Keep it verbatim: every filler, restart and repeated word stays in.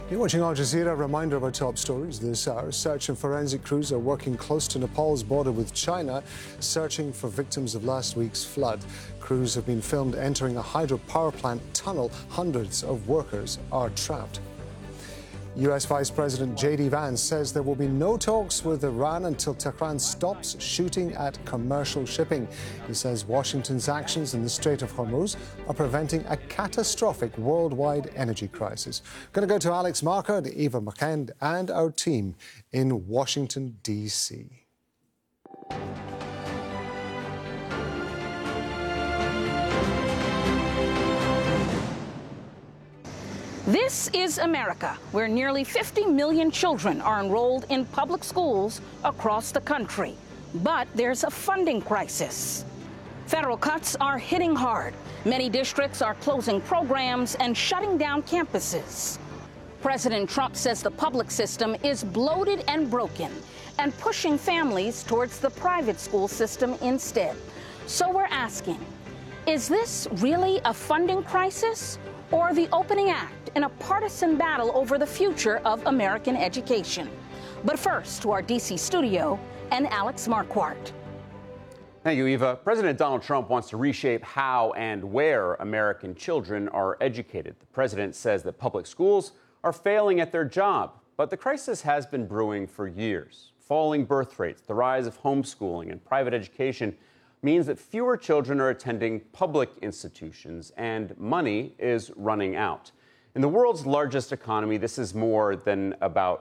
You're watching Al Jazeera. A reminder of our top stories this hour. Search and forensic crews are working close to Nepal's border with China, searching for victims of last week's flood. Crews have been filmed entering a hydropower plant tunnel. Hundreds of workers are trapped. U S Vice President J D Vance says there will be no talks with Iran until Tehran stops shooting at commercial shipping. He says Washington's actions in the Strait of Hormuz are preventing a catastrophic worldwide energy crisis. Going to go to Alex Marquardt, Eva McKend, and our team in Washington, D C This is America, where nearly fifty million children are enrolled in public schools across the country. But there's a funding crisis. Federal cuts are hitting hard. Many districts are closing programs and shutting down campuses. President Trump says the public system is bloated and broken and pushing families towards the private school system instead. So we're asking, is this really a funding crisis or the opening act in a partisan battle over the future of American education? But first, to our D C studio and Alex Marquardt. Thank you, Eva. President Donald Trump wants to reshape how and where American children are educated. The president says that public schools are failing at their job, but the crisis has been brewing for years. Falling birth rates, the rise of homeschooling and private education means that fewer children are attending public institutions and money is running out. In the world's largest economy, this is more than about